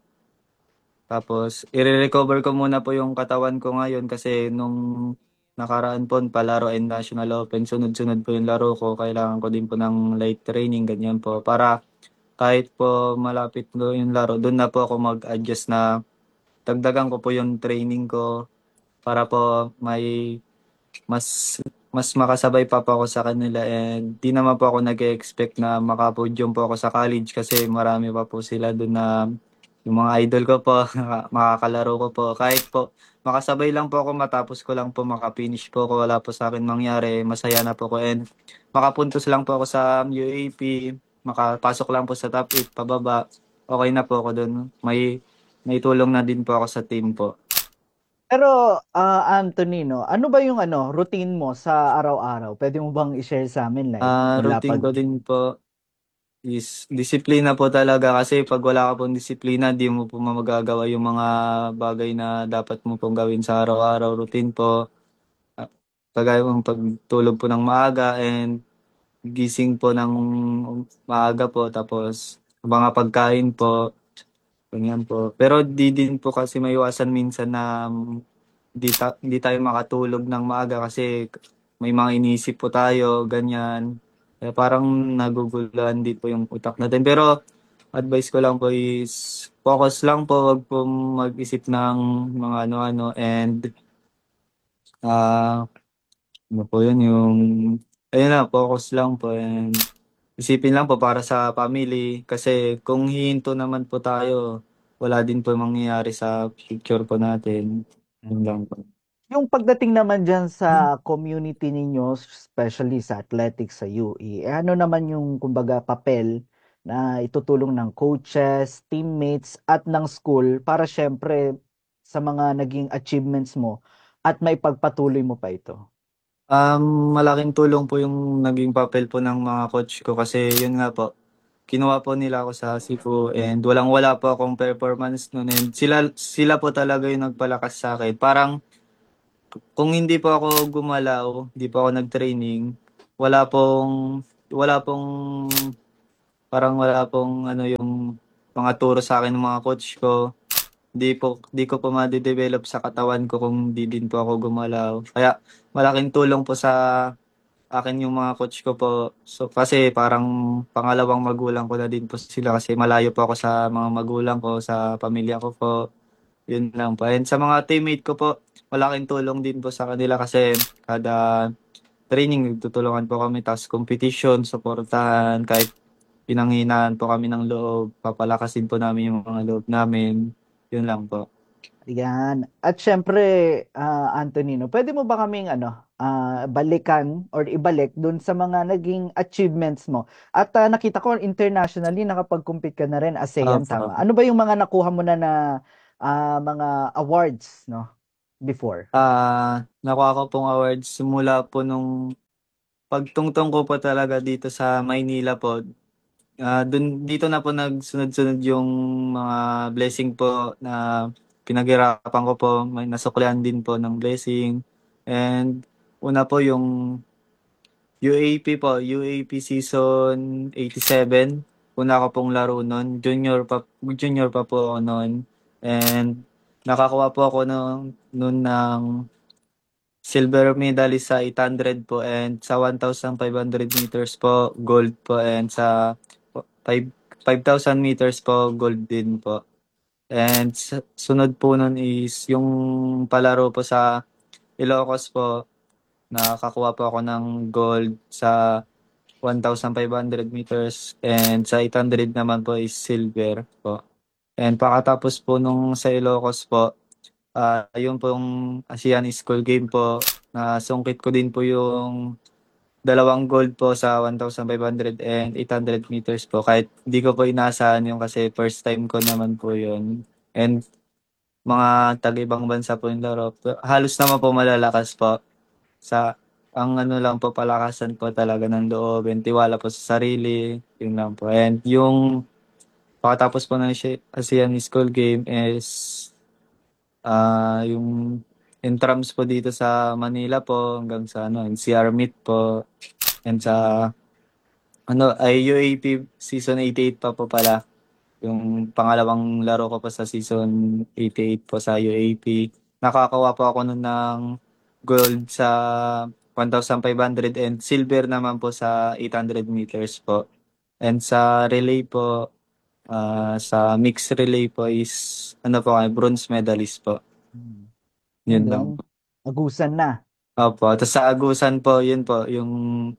Tapos i-recover ko muna po yung katawan ko ngayon kasi nung nakaraan po palaro and National Open, sunod-sunod po yung laro ko. Kailangan ko din po ng light training, ganyan po. Para kahit po malapit po yung laro, doon na po ako mag-adjust na dagdagan ko po yung training ko para po may mas mas makasabay pa po ako sa kanila, and di naman po ako nag-expect na makapodium po ako sa college kasi marami pa po sila doon na yung mga idol ko po, makakalaro ko po. Kahit po makasabay lang po ako, matapos ko lang po makapinish po ko, wala po sa akin mangyari, masaya na po ko, and makapuntos lang po ako sa U A P, makapasok lang po sa top eight pababa, okay na po ako doon. May may tulong na din po ako sa team po. Pero, ah, Anthony, no, ano ba yung ano, routine mo sa araw-araw? Pwede mo bang i-share sa amin, like, Ah, mula routine pag... ko din po is disiplina po talaga kasi pag wala ka pong disiplina, di mo po magagawa yung mga bagay na dapat mo pong gawin sa araw-araw. Routine po, ah, kagaya ng pagtulog po ng maaga and gising po ng maaga po, tapos mga pagkain po, ganyan po. Pero di din po kasi maiwasan minsan na mm, di, ta- di tayo makatulog ng maaga kasi may mga iniisip po tayo, ganyan. Kaya parang naguguluhan din po yung utak natin. Pero advice ko lang po is focus lang po, wag po mag-isip ng mga ano-ano, and ah ano po yun, yung ayun na, focus lang po, and isipin lang po para sa family kasi kung hihinto naman po tayo, wala din po mangyayari sa future po natin. Yun lang po. Yung pagdating naman dyan sa community ninyo, especially sa athletics sa U E, eh, ano naman yung, kumbaga, papel na itutulong ng coaches, teammates, at ng school para syempre sa mga naging achievements mo at may pagpatuloy mo pa ito? Um, malaking tulong po yung naging papel po ng mga coach ko kasi yun nga po, kinuha po nila ako sa Cebu and walang-wala po akong performance noon and sila sila po talaga yung nagpalakas sa akin. Parang kung hindi po ako gumalaw, hindi po ako nag-training, wala pong wala pong parang wala pong ano yung mga turo sa akin ng mga coach ko. Di po di ko po ma-develop sa katawan ko kung di din po ako gumalaw. Kaya malaking tulong po sa akin yung mga coach ko po. So kasi parang pangalawang magulang ko na din po sila kasi malayo po ako sa mga magulang ko, sa pamilya ko po. Yun lang po. And sa mga teammate ko po, malaking tulong din po sa kanila kasi kada training nagtutulungan po kami tapos competition, suportahan kahit pinanghinaan po kami ng loob, papalakasin po namin yung mga loob namin. Yun lang po. Yan. At syempre, ah, Antonino, pwede mo ba kaming ano, ah, balikan or ibalik dun sa mga naging achievements mo? At ah, nakita ko internationally nakapag-compete ka na rin ASEAN, Opo. tama? Ano ba yung mga nakuha mo na na ah, mga awards, no? Before? Ah, nakuha ko pong awards simula po nung pagtungtong ko po talaga dito sa Maynila po. Ah, dun dito na po nagsunod-sunod yung mga blessing po na pinaghirapan ko po. May nasuklian din po ng blessing. And una po yung U A P po, U A P season eighty-seven. Una ko pong laro nun. Junior pa, junior pa po ako nun. And nakakuha po ako nun, nun ng silver medalist sa eight hundred po and sa one thousand five hundred meters po, gold po and sa five thousand meters po, gold din po. And sa- sunod po nun is yung palaro po sa Ilocos po, nakakuha po ako ng gold sa one thousand five hundred meters and sa eight hundred naman po is silver po. And pakatapos po nung sa Ilocos po, ah yung pong ASEAN School Game po, nasungkit ko din po yung dalawang gold po sa one thousand five hundred and eight hundred meters po. Kahit di ko po inaasahan yung kasi first time ko naman po yun. And mga taga-ibang bansa po yung laro. Halos naman po malalakas po. Sa ang ano lang po, palakasan po talaga ng loob and tiwala po sa sarili. Yun lang po. And yung pakatapos po ng si- ASEAN School Game is ah yung intrams po dito sa Manila po hanggang sa ano, N C R meet po and sa ano ay U A P season eighty-eight pa po pala. Yung pangalawang laro ko pa sa season eighty-eight po sa U A P. Nakakawa po ako nun ng gold sa one thousand five hundred and silver naman po sa eight hundred meters po. And sa relay po, ah, sa mixed relay po is ano po, ay bronze medalist po. Yun Yun lang. lang. Agusan na. Opo. Tapos sa Agusan po, yun po, yung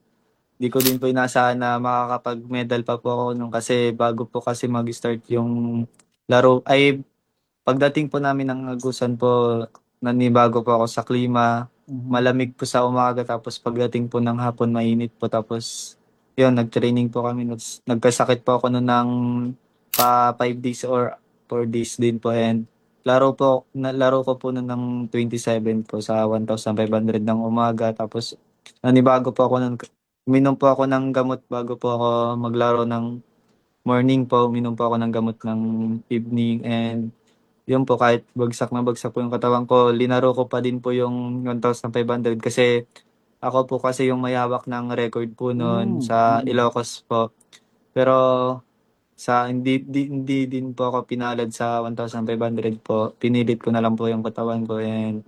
di ko din po inaasahan na makakapag-medal pa po ako nung kasi bago po kasi mag-start yung laro. Ay, pagdating po namin ng Agusan po, nanibago po ako sa klima. Malamig po sa umaga tapos pagdating po ng hapon mainit po tapos yun, nag-training po kami. Tapos nagkasakit po ako noon ng pa five days or four days din po and laro po, na, laro ko po noon ng twenty-seven po sa one thousand five hundred ng umaga. Tapos nanibago po ako nun, uminom po ako ng gamot bago po ako maglaro ng morning po. Uminom po ako ng gamot ng evening and yun po kahit bagsak na bagsak po yung katawan ko, linaro ko pa din po yung one thousand five hundred kasi ako po kasi yung may hawak ng record po noon Mm. sa Ilocos po. Pero sa hindi, di, hindi din po ako pinalad sa one thousand five hundred po. Pinilit ko na lang po yung katawan ko and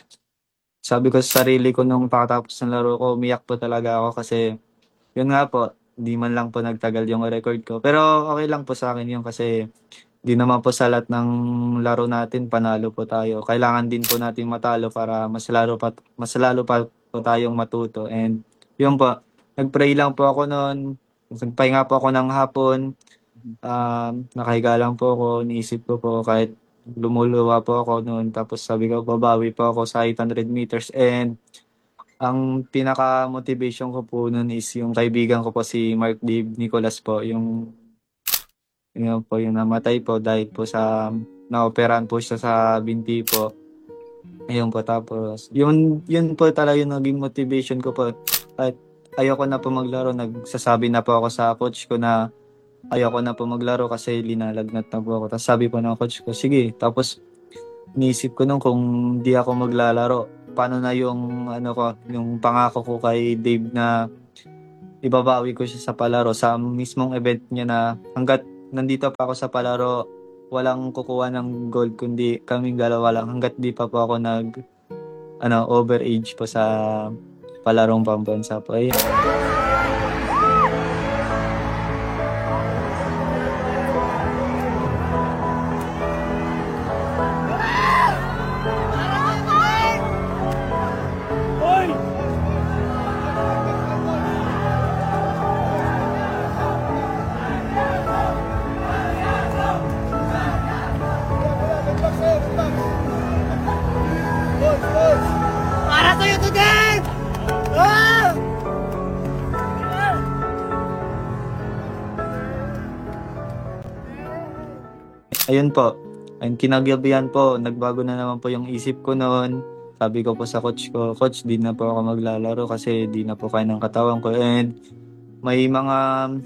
sabi ko sa sarili ko nung pakatapos ng laro ko, umiyak po talaga ako kasi yun nga po, di man lang po nagtagal yung record ko. Pero okay lang po sa akin yun kasi di naman po sa lahat ng laro natin panalo po tayo. Kailangan din po natin matalo para mas lalo pa, mas lalo pa po tayong matuto. And yun po, nagpray lang po ako noon. Nagpahinga po ako ng hapon. Um, nakahiga lang po ako, niisip ko po kahit lumuluwa po ako noon. Tapos sabi ko, babawi po ako sa eight hundred meters. And ang pinaka-motivation ko po noon is yung kaibigan ko po si Mark Dave Nicolas po. Yung, yung po yung namatay po dahil po sa naoperahan po siya sa binti po. Ayun po, tapos, yun, yun po talaga yung naging motivation ko po. At ayoko na po maglaro, nagsasabi na po ako sa coach ko na ayoko na po maglaro kasi linalagnat na po ako. Tapos sabi po ng coach ko, sige. Tapos, iniisip ko nung kung di ako maglalaro, paano na yung, ano ko, yung pangako ko kay Dave na ibabawi ko siya sa palaro sa mismong event niya na hanggat nandito pa ako sa palaro, walang kukuha ng gold kundi kaming dalawa lang hanggat di pa po ako nag ano overage po sa palarong pambansa po. Ayun. Para sa'yo to, Dave! Ah! Ayun po. Ayun, kinagabihan po, nagbago na naman po yung isip ko noon. Sabi ko po sa coach ko, coach, di na po ako maglalaro kasi di na po kaya ng katawan ko. And may mga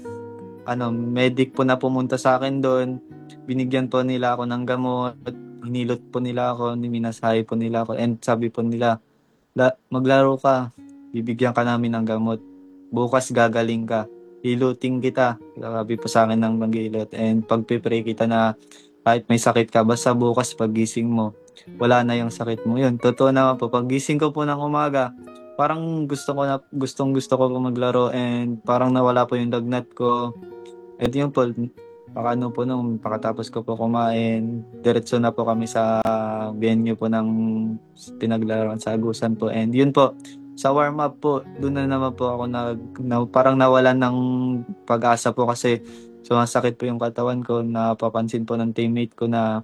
ano, medic po na pumunta sa akin doon. Binigyan po nila ako ng gamot. Hinilot po nila ako, minasahe po nila ako. And sabi po nila, La, maglaro ka, bibigyan ka namin ng gamot. Bukas gagaling ka. Hiluting kita. Sabi po sa akin ng manggilot. And pagpipray kita na kahit may sakit ka, basta bukas paggising mo, wala na yung sakit mo. Yun, totoo naman po. Paggising ko po ng umaga, parang gusto ko na, gustong gusto ko po maglaro and parang nawala po yung lagnat ko. At yun po, pakano po nung pakatapos ko po kumain, diretso na po kami sa venue po ng pinaglaruan sa Agusan po. And yun po, sa warm up po, doon na naman po ako nag, na, parang nawalan ng pag-asa po kasi sumasakit po yung katawan ko. Napapansin po ng teammate ko na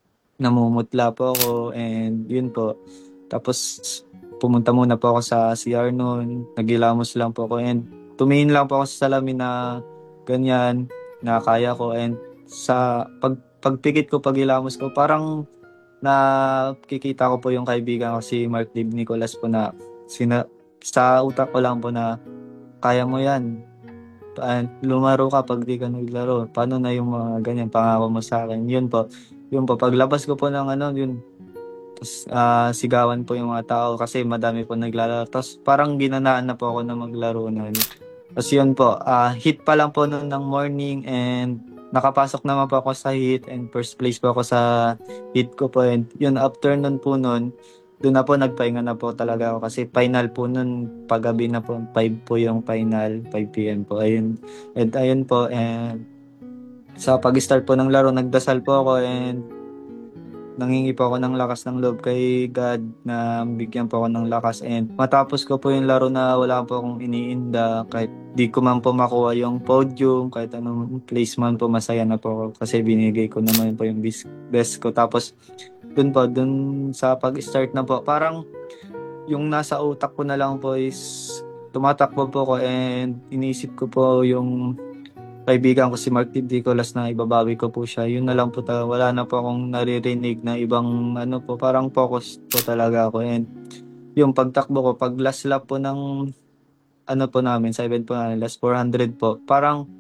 namumutla po ako and yun po. Tapos pumunta muna po ako sa C R noon, nagilamos lang po ako and tumingin lang po ako sa salamin na ganyan, na kaya ko. And sa pag, pagpikit ko, pagilamos ko, parang nakikita ko po yung kaibigan ko si Mark Dave Nicolas po na sina, sa utak ko lang po na kaya mo yan. And lumaro ka pag di ka naglaro. Paano na yung mga ganyan pangako mo sa akin? Yun po. Yun po. Paglabas ko po ng ano, yun. Tapos uh, sigawan po yung mga tao kasi madami po naglalaro. Tapos parang ginanaan na po ako na maglaro na. Tapos yun po. Uh, hit pa lang po noon ng morning and nakapasok naman po ako sa hit and first place po ako sa hit ko po. And yun, after nun po nun, doon na po nagpahinga na po talaga ako kasi final po nun, paggabi na po, five po yung final, five p.m. po. Ayun. And ayun po, and sa pag-start po ng laro, nagdasal po ako and nangingi po ako ng lakas ng loob kay God na bigyan po ako ng lakas. And matapos ko po yung laro na wala po akong iniinda, kahit di ko man po makuha yung podium, kahit anong place man po, masaya na po ako kasi binigay ko naman po yung best ko. Tapos dun po, dun sa pag-start na po, parang yung nasa utak ko na lang po is tumatakbo po ko and iniisip ko po yung kaibigan ko si Mark Nicolas na ibabawi ko po siya. Yun na lang po talaga. Wala na po akong naririnig na ibang ano po, parang focus po talaga ako. And yung pagtakbo ko, pag last lap po ng ano po namin, sa event po namin, last four hundred po, parang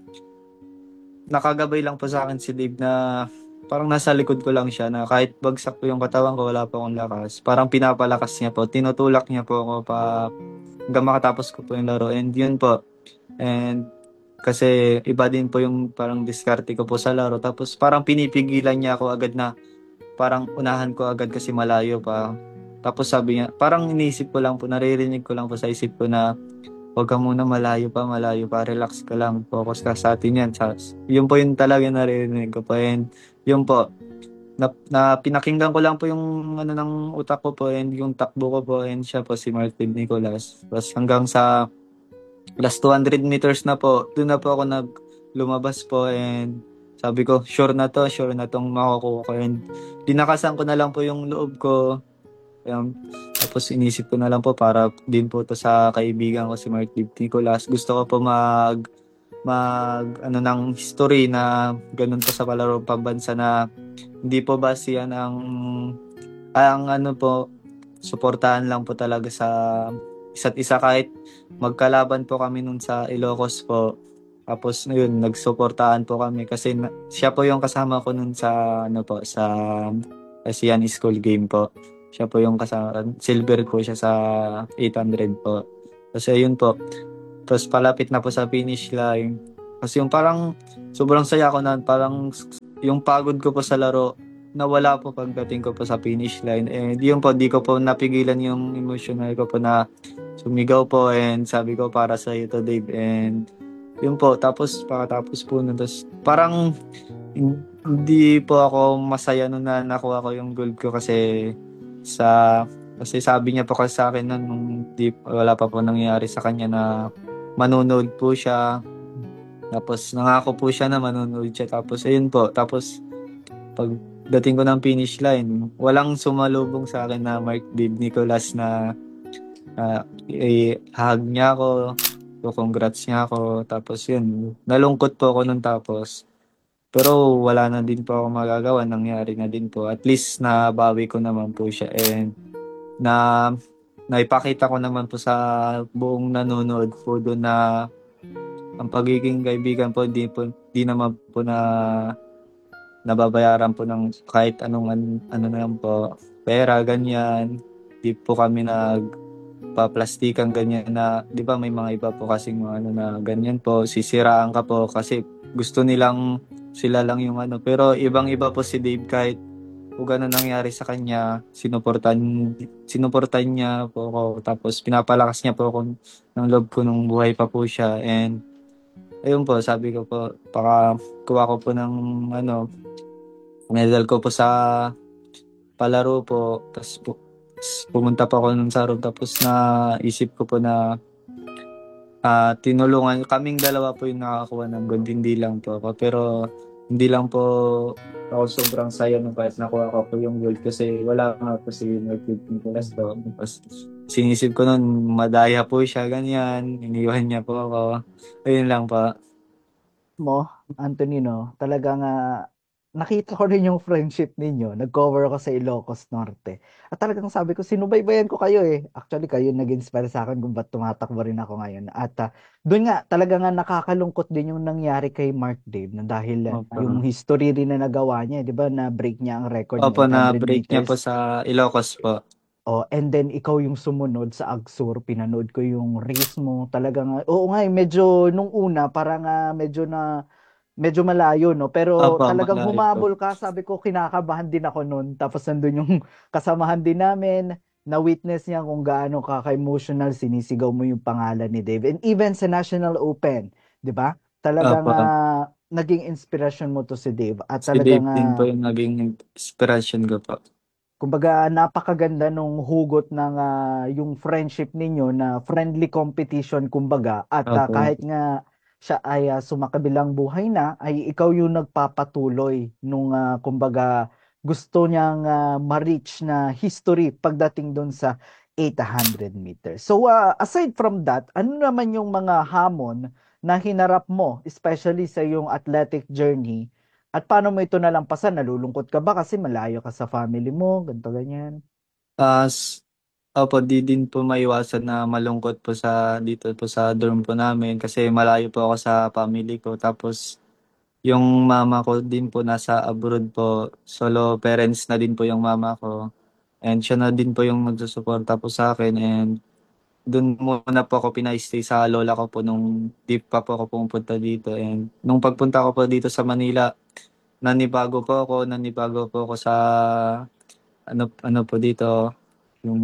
nakagabay lang po sa akin si Dave na parang nasa likod ko lang siya na kahit bagsak po yung katawan ko, wala po akong lakas. Parang pinapalakas niya po. Tinutulak niya po ako pa hanggang makatapos ko po yung laro. And yun po. And kasi iba din po yung parang diskarte ko po sa laro. Tapos parang pinipigilan niya ako agad na parang unahan ko agad kasi malayo pa. Tapos sabi niya, parang iniisip ko lang po, naririnig ko lang po sa isip ko na huwag ka muna, malayo pa, malayo pa, relax ka lang, focus ka sa atin yan. Yun po yung talaga naririnig ko po. And yun po, na, na pinakinggan ko lang po yung ano ng utak ko po and yung takbo ko po and siya po si Mark Dave Nicolas. Tapos hanggang sa last two hundred meters na po, doon na po ako nag lumabas po and sabi ko, sure na to, sure na tong makukuha ko. And dinakasan ko na lang po yung loob ko. Um, tapos inisip ko na lang po para din po to sa kaibigan ko si Mark Dave Nicolas. Gusto ko po mag mag ano ng history na ganun po sa palaro pambansa na hindi po basihan ang ang ano po suportahan lang po talaga sa isa't isa kahit magkalaban po kami nun sa Ilocos po. Tapos yun, nagsuportahan po kami kasi na, siya po yung kasama ko nun sa ano po sa ASEAN School Game po. Siya po yung kasama, silver po siya sa eight hundred po. Kasi yun po. Tapos palapit na po sa finish line. Kasi yung parang sobrang saya ko na, parang yung pagod ko po sa laro nawala po pagdating ko po sa finish line. And yun po, di ko po napigilan yung emotional ko po na sumigaw po and sabi ko para sa iyo to, Dave. And yun po, tapos pakatapos po nun, tapos parang hindi po ako masaya nun na nakuha ko yung gold ko kasi sa kasi sabi niya po kasi sa akin nun nung di, wala pa po nangyari sa kanya na manonood po siya. Tapos nangako po siya na manonood siya. Tapos ayun po, tapos pagdating ko ng finish line, walang sumalubong sa akin na Mark Dave Nicolas na uh, i-hug niya ako. So, congrats niya ako. Tapos yun, nalungkot po ako nung tapos. Pero wala na din po ako magagawa. Nangyari na din po. At least nabawi ko naman po siya. And na naipakita ko naman po sa buong nanonood po doon na ang pagiging kaibigan po, di, po, di naman po na nababayaran po ng kahit anong ano na lang po. Pera, ganyan. Di po kami nag paplastikan ganyan na, di ba may mga iba po kasing mga ano na ganyan po, sisiraan ka po kasi gusto nilang sila lang yung ano. Pero ibang-iba po si Dave kahit kung gano'n nangyari sa kanya, sinuportan, sinuportan niya po ako. Tapos pinapalakas niya po ako ng loob ko nung buhay pa po siya. And ayun po, sabi ko po, baka kuha ko po ng ano, medal ko po sa palaro po. Tapos po, pumunta pa ako nun sa room, tapos na isip ko po na uh, tinulungan, kaming dalawa po yung nakakuha ng gold, hindi lang po ako. Pero hindi lang po ako sobrang saya nung kahit nakuha ko po yung gold kasi wala nga po si Mark Nicolas po. Tapos sinisip ko nun, madaya po siya, ganyan, iniwan niya po ako. Ayun lang pa. Mo, Antonino, talagang uh, nakita ko rin yung friendship ninyo. Nag-cover ako sa Ilocos Norte. At talagang sabi ko, sinubaybayan ko kayo eh. Actually, kayo nag-inspire sa akin kung ba't tumatakbo rin ako ngayon. At uh, doon nga, talaga nga nakakalungkot din yung nangyari kay Mark Dave na dahil uh, yung history rin na nagawa niya, di ba, na break niya ang record. Opo, na break niya po sa Ilocos po. Oh, and then ikaw yung sumunod sa Agsur, pinanood ko yung race mo. Talagang, oo nga, medyo nung una, parang uh, medyo na, medyo malayo, no? Pero Opo, talagang malayo humabol ka, sabi ko, kinakabahan din ako noon. Tapos nandun yung kasamahan din namin, na-witness niya kung gaano ka-emotional, sinisigaw mo yung pangalan ni Dave. And even sa National Open, di ba? Talagang uh, naging inspiration mo to si Dave. At si talagang, Dave din po yung naging inspiration ko po. Kumbaga, napakaganda nung hugot ng uh, yung friendship ninyo na friendly competition, kumbaga. At uh, kahit nga siya ay uh, sumakabilang buhay na, ay ikaw yung nagpapatuloy nung, uh, kumbaga, gusto niyang uh, ma-reach na history pagdating doon sa eight hundred meters. So, uh, aside from that, ano naman yung mga hamon na hinarap mo, especially sa yung athletic journey? At paano mo ito nalampasan? Nalulungkot ka ba kasi malayo ka sa family mo? Ganito, ganyan. As, uh, opo, di din po maiwasan na malungkot po sa dito po sa dorm po namin kasi malayo po ako sa family ko. Tapos, yung mama ko din po nasa abroad po. Solo parents na din po yung mama ko. And siya na din po yung nagsusuporta po sa akin. And doon muna po ako pinay-stay sa lola ko po nung di pa po ako pumunta dito. And nung pagpunta ko po dito sa Manila, nanibago po ako, nanibago po ako sa ano ano po dito, yung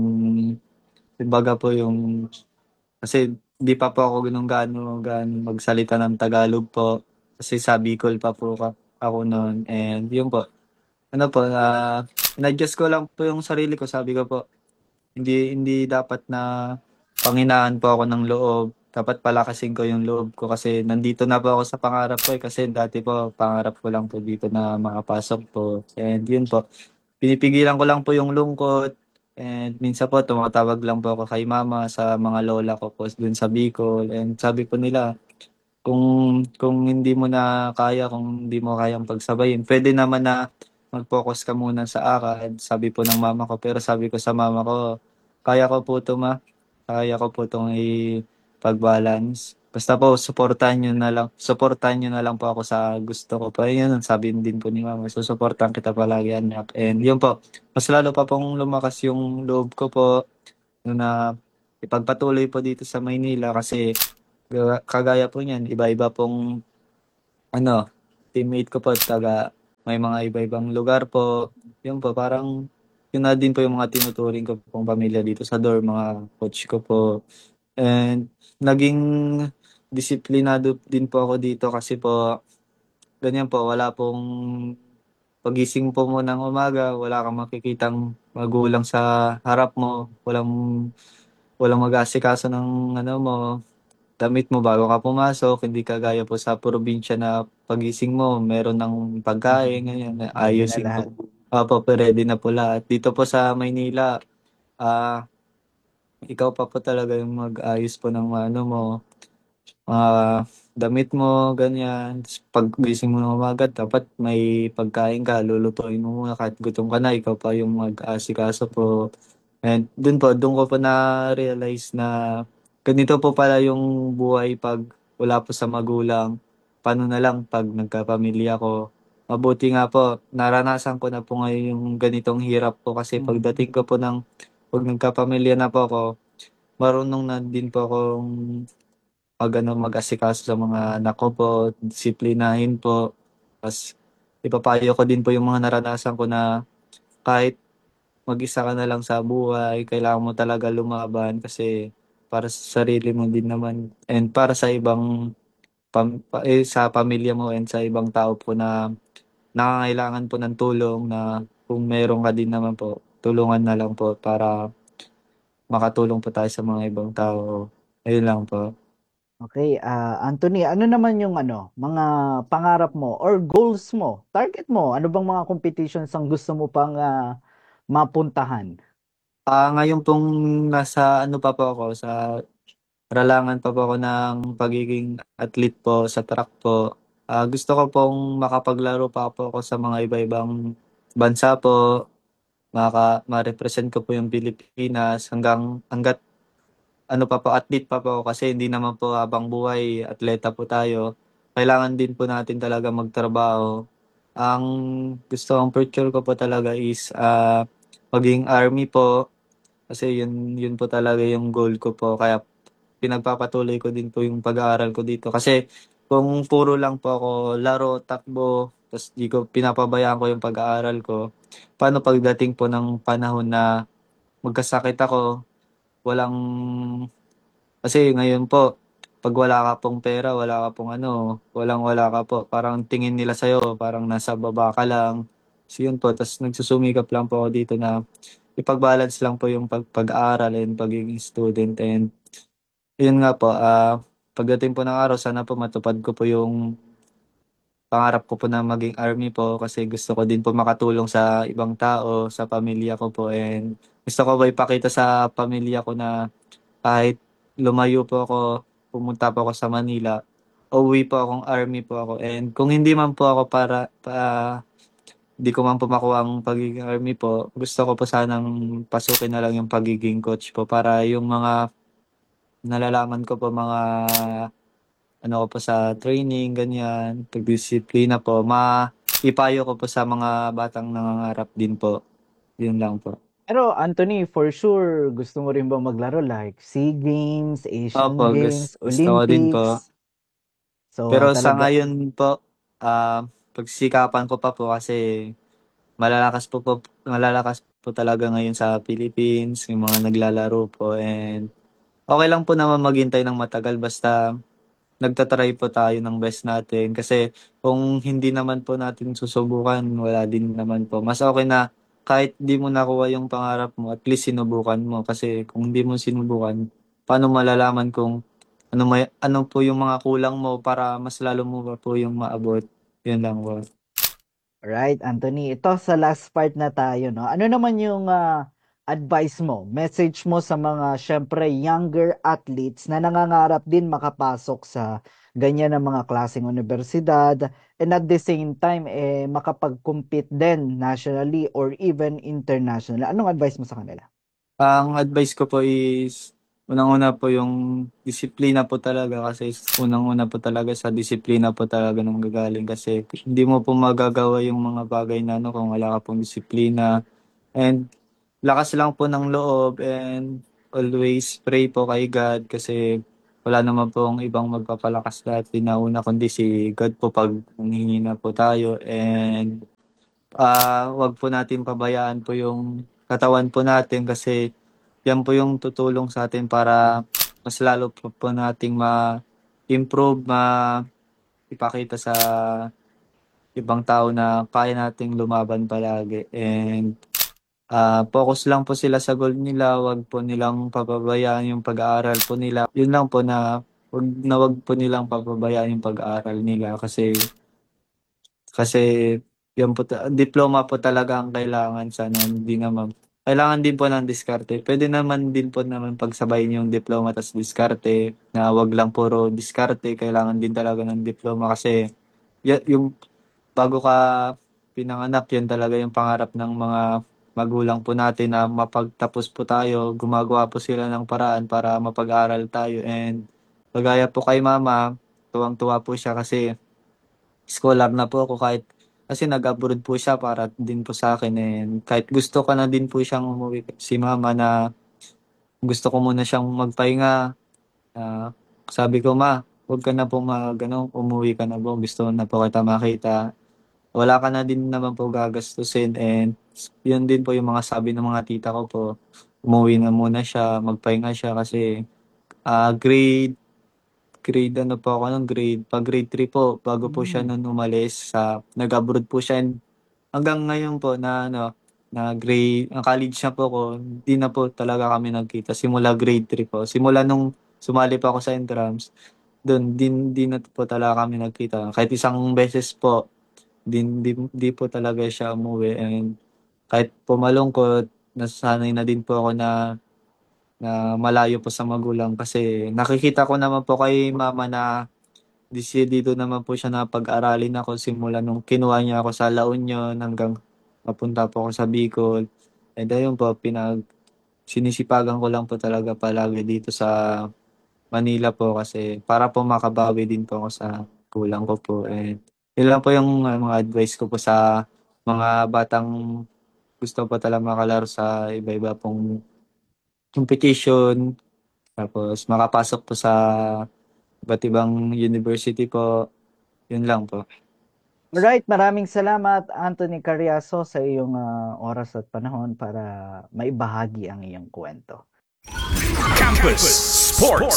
kumbaga po yung kasi di pa po ako ganun gaano gaano magsalita ng Tagalog po kasi sa Bicol pa po ako noon. And yun po, ano po, uh, in-adjust ko lang po yung sarili ko, sabi ko po, hindi hindi dapat na panghinaan po ako ng loob. Dapat palakasin ko yung loob ko kasi nandito na po ako sa pangarap ko eh. Kasi dati po, pangarap ko lang po dito na makapasok po. And yun po, pinipigilan ko lang po yung lungkot. And minsan po, tumatawag lang po ako kay mama sa mga lola ko po dun sa Bicol. And sabi po nila, kung kung hindi mo na kaya, kung hindi mo kayang pagsabayin, pwede naman na mag-focus ka muna sa akad, sabi po ng mama ko. Pero sabi ko sa mama ko, kaya ko po 'to ma, kaya ko po 'tong i-pag-balance. Basta po suportahan niyo na lang suportahan niyo na lang po ako sa gusto ko po. Ayun ang sabi din po ni mama, susuportahan kita palagi anak. And yun po, mas lalo pa pong lumakas yung loob ko po na ipagpatuloy po dito sa Maynila kasi ga- kagaya po niyan, iba-iba pong ano, teammate ko po taga may mga iba-ibang lugar po. Yun po, parang yun na din po yung mga tinuturing ko pong pamilya dito sa dorm, mga coach ko po. And naging disiplinado din po ako dito kasi po ganyan po, wala pong pagising po mo ng umaga, wala kang makikitang magulang sa harap mo, walang walang mag-aasikaso ng ano mo, damit mo bago ka pumasok, hindi kagaya po sa probinsya na pagising mo, meron ng pagkain, ganyan, Ready na ayusin lahat. mo. Opo, ready na po lahat. Dito po sa Maynila, ah, ikaw pa po talaga yung mag-ayos po ng ano mo, mga damit mo, ganyan. Tas paggising mo ng umaga, dapat may pagkain ka, lulutuin mo muna kahit gutom ka na, ikaw pa yung mag-aasikaso po. And dun po, dun ko po na-realize na ganito po pala yung buhay pag wala po sa magulang. Paano na lang pag nagkapamilya ko. Mabuti nga po, naranasan ko na po ngayon yung ganitong hirap po kasi pagdating ko po ng pag nagkapamilya na po ako, marunong na din po akong mag, ano, mag-asikaso sa mga anak ko po, disiplinahin po. Tapos ipapayo ko din po yung mga naranasan ko na kahit mag-isa ka na lang sa buhay, kailangan mo talaga lumaban kasi para sa sarili mo din naman and para sa ibang pam, pa, eh, sa pamilya mo and sa ibang tao po na nangangailangan po ng tulong na kung meron ka din naman po, tulungan na lang po para makatulong po tayo sa mga ibang tao. Ayun lang po. Okay, ah, Anthony, ano naman yung ano, mga pangarap mo or goals mo, target mo? Ano bang mga competitions ang gusto mo pang ah, mapuntahan? Ah, ngayon pong nasa ano pa po ako, sa paralangan pa po ako ng pagiging athlete po sa track po. Ah, gusto ko pong makapaglaro pa po ako sa mga iba-ibang bansa po. Maka, ma-represent ko po yung Pilipinas hanggang hanggat ano pa po, athlete pa po ako kasi hindi naman po habang buhay atleta po tayo. Kailangan din po natin talaga magtrabaho. Ang gusto kong future ko po talaga is ah, maging army po kasi yun yun po talaga yung goal ko po kaya pinagpapatuloy ko din po yung pag-aaral ko dito kasi kung puro lang po ako laro, takbo, tapos di ko pinapabayaan ko yung pag-aaral ko, paano pagdating po ng panahon na magkasakit ako, walang kasi ngayon po pag wala ka pong pera, wala ka pong ano, walang-wala ka po. Parang tingin nila sa'yo, parang nasa baba ka lang. So yun po, tapos nagsusumikap lang po ako dito na ipag-balance lang po yung pag- pag-aaral and pagiging student. And yun nga po, ah pagdating po ng araw, sana po matupad ko po yung pangarap ko po na maging army po kasi gusto ko din po makatulong sa ibang tao, sa pamilya ko po. And gusto ko po ipakita sa pamilya ko na kahit lumayo po ako, pumunta po ako sa Manila, uuwi po akong army po ako. And kung hindi man po ako para, pa, di ko man po makuha ang pagiging army po, gusto ko po sanang pasukin na lang yung pagiging coach po para yung mga nalalaman ko po mga ano ko po sa training, ganyan, pagdisiplina po, ma ipayo ko po sa mga batang nangangarap din po. Yun lang po. Pero Anthony, for sure, gusto mo rin ba maglaro like SEA Games, Asian Opo, gus- Games, gusto ko din po. Olympics? So Pero sa talaga, ngayon po, ah pagsikapan ko pa po kasi malalakas po, po malalakas po talaga ngayon sa Philippines, yung mga naglalaro po and okay lang po naman maghintay ng matagal basta nagtatry po tayo ng best natin kasi kung hindi naman po natin susubukan, wala din naman po. Mas okay na kahit di mo nakuha yung pangarap mo, at least sinubukan mo kasi kung hindi mo sinubukan, paano malalaman kung ano may ano po yung mga kulang mo para mas lalo mo pa po yung maabot. Yun lang po. right, Anthony, ito sa last part na tayo, no? Ano naman yung ah, advice mo, message mo sa mga syempre younger athletes na nangangarap din makapasok sa ganyan ang mga klaseng universidad, and at the same time, eh, makapag-compete din nationally or even internationally. Anong advice mo sa kanila? Ang advice ko po is, unang-una po yung disiplina po talaga kasi unang-una po talaga sa disiplina po talaga nang gagaling kasi hindi mo po magagawa yung mga bagay na ano kung wala ka pong disiplina. And lakas lang po ng loob and always pray po kay God kasi wala naman pong ibang magpapalakas dati na una kundi si God po pag nanghingi na po tayo. And uh, wag po natin pabayaan po yung katawan po natin kasi yan po yung tutulong sa atin para mas lalo po, po nating ma-improve, ma-ipakita sa ibang tao na kaya nating lumaban palagi. And uh, focus lang po sila sa goal nila, wag po nilang papabayaan yung pag-aaral po nila. Yun lang po na wag na wag po nilang papabayaan yung pag-aaral nila kasi kasi yan po, diploma po talaga ang kailangan sana, hindi naman. Kailangan din po ng diskarte. Pwede naman din po naman pagsabayin yung diploma tas diskarte na wag lang puro diskarte. Kailangan din talaga ng diploma kasi y- yung bago ka pinanganak, yan talaga yung pangarap ng mga magulang po natin na mapagtapos po tayo. Gumagawa po sila ng paraan para mapag-aral tayo. And pagaya po kay mama, tuwang-tuwa po siya kasi scholar na po ako kahit kasi nag-abroad po siya para din po sa akin. And kahit gusto ka na din po siyang umuwi si mama na gusto ko muna siyang magpahinga. Uh, sabi ko, ma, huwag ka na po mag, ano, umuwi ka na po. Gusto na po kita makita. Wala ka na din naman po gagastusin. And yun din po yung mga sabi ng mga tita ko po. Umuwi na muna siya, magpahinga siya kasi uh, grade grade ano po ako nung grade, pag grade three po, bago po siya nun umalis sa, nag-abroad po siya and hanggang ngayon po na ano, na grade, ang college na po ko, hindi na po talaga kami nagkita, simula grade three po. Simula nung sumali pa ako sa intrams, doon, din, din na po talaga kami nagkita. Kahit isang beses po, din, di, di po talaga siya umuwi and kahit pumalungkot, nasanay na din po ako na na malayo po sa magulang kasi nakikita ko naman po kay mama na decidido naman po siya na pag-aralin ako simula nung kinuha niya ako sa La Union hanggang mapunta po ako sa Bicol. And ayun po, pinag sinisipagan ko lang po talaga palagi dito sa Manila po kasi para po makabawi din po ako sa kulang ko po. And yun lang po yung uh, mga advice ko po sa mga batang gusto po talaga makalaro sa iba-iba pong competition, tapos makapasok po sa iba't ibang university po. Yun lang po. Alright, maraming salamat Anthony Carriazo sa iyong uh, oras at panahon para maibahagi ang iyong kwento. Campus Sports.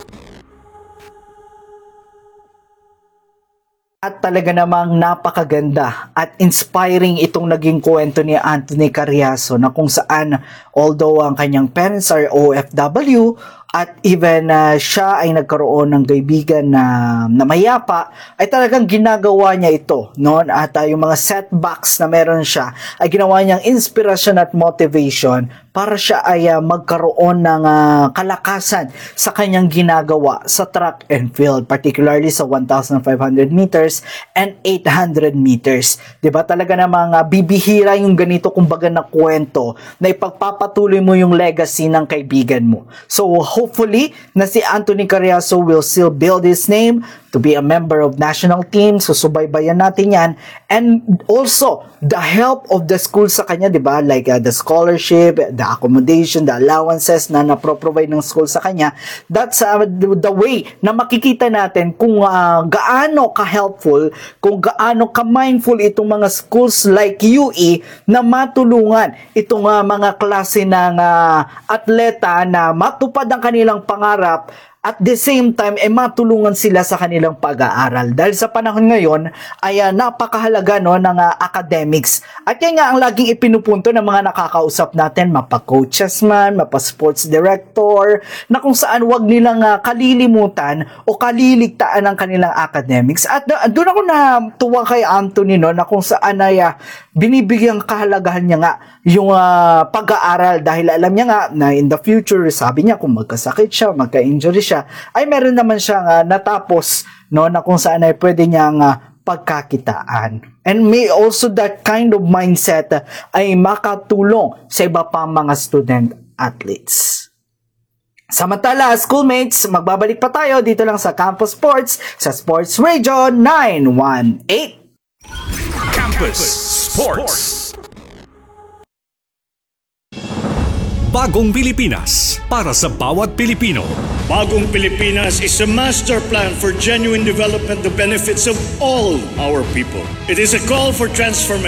At talaga namang napakaganda at inspiring itong naging kwento ni Anthony Carriazo na kung saan although ang kanyang parents are O F W at even uh, siya ay nagkaroon ng kaibigan na, na mayapa, ay talagang ginagawa niya ito, no? At uh, yung mga setbacks na meron siya ay ginawa niyang inspiration at motivation para siya ay uh, magkaroon ng uh, kalakasan sa kanyang ginagawa sa track and field, particularly sa one thousand five hundred meters and eight hundred meters. Diba talaga namang uh, bibihira yung ganito kumbaga na kwento na ipagpapatuloy mo yung legacy ng kaibigan mo. So hopefully na si Anthony Carriazo will still build his name to be a member of national team. So subaybayan natin yan. And also the help of the school sa kanya, diba? Like uh, the scholarship, the accommodation, the allowances na napro-provide ng school sa kanya. That's uh, the way na makikita natin kung uh, gaano ka-helpful, kung gaano ka-mindful itong mga schools like U E na matulungan itong uh, mga klase ng uh, atleta na matupad ang kanilang pangarap at the same time, eh, matulungan sila sa kanilang pag-aaral. Dahil sa panahon ngayon, ay uh, napakahalaga no, ng uh, academics. At yan nga ang laging ipinupunto ng mga nakakausap natin, mapa-coaches man, mapa-sports director, na kung saan wag nilang uh, kalilimutan o kaliligtaan ang kanilang academics. At uh, doon ako na tuwa kay Anthony, no, na kung saan ay uh, binibigyang kahalagahan niya nga yung uh, pag-aaral dahil alam niya nga na in the future, sabi niya kung magkasakit siya, magka-injury siya, ay meron naman siyang uh, natapos no, na kung saan ay pwede niyang uh, pagkakitaan. And may also that kind of mindset uh, ay makatulong sa iba pa mga student athletes. Samantala, schoolmates, magbabalik pa tayo dito lang sa Campus Sports sa Sports Radio nine one eight. Campus Sports. Bagong Pilipinas para sa bawat Pilipino. Bagong Pilipinas is a master plan for genuine development, the benefits of all our people. It is a call for transformation.